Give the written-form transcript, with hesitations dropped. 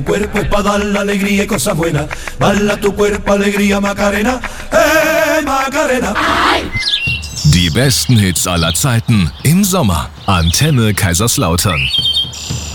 Cuerpo es para dar la alegría y cosas buenas. Bala tu cuerpo, alegría, Macarena. Macarena. Die besten Hits aller Zeiten im Sommer. Antenne Kaiserslautern.